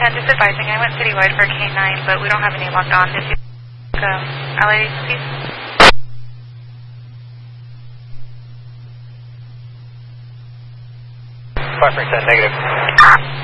just advising, I went citywide for K9, but we don't have any locked on. Did you LA, please? 5% negative.